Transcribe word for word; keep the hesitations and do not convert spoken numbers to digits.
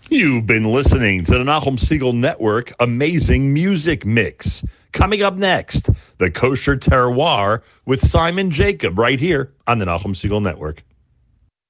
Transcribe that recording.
You've been listening to the Nachum Siegel Network Amazing Music Mix. Coming up next, the Kosher Terroir with Simon Jacob right here on the Nachum Siegel Network.